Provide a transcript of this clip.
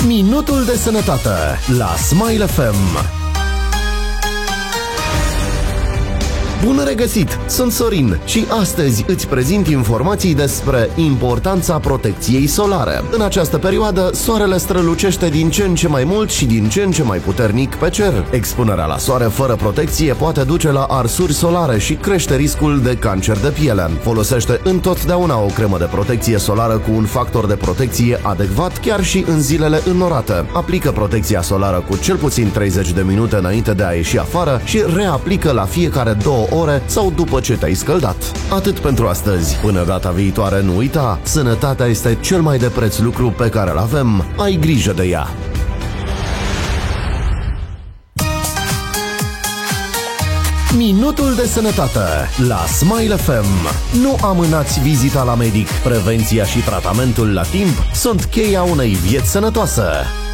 Minutul de sănătate la Smile FM. Bun regăsit! Sunt Sorin și astăzi îți prezint informații despre importanța protecției solare. În această perioadă, soarele strălucește din ce în ce mai mult și din ce în ce mai puternic pe cer. Expunerea la soare fără protecție poate duce la arsuri solare și crește riscul de cancer de piele. Folosește întotdeauna o cremă de protecție solară cu un factor de protecție adecvat chiar și în zilele înnorate. Aplică protecția solară cu cel puțin 30 de minute înainte de a ieși afară și reaplică la fiecare 2 ore sau după ce te-ai scăldat. Atât pentru astăzi. Până data viitoare, nu uita, sănătatea este cel mai de preț lucru pe care îl avem. Ai grijă de ea. Minutul de sănătate la Smile FM. Nu amânați vizita la medic. Prevenția și tratamentul la timp sunt cheia unei vieți sănătoase.